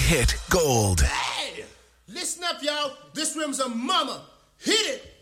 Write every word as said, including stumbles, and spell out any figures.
hit gold. Hey! Listen up, y'all. This room's a mama. Hit it!